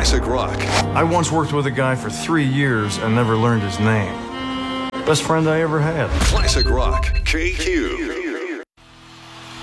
Classic rock. I once worked with a guy for 3 years and never learned his name. Best friend I ever had. Classic rock. KQ.